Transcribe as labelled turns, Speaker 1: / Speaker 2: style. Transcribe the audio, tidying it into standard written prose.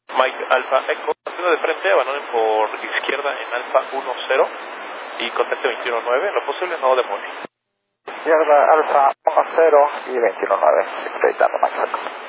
Speaker 1: Mike Alfa Echo, partido de frente, abandonen por izquierda en Alfa 10 y contacto 21.9, en lo posible no demore.
Speaker 2: Izquierda Alfa 10 y 21.9, acreditando más alto.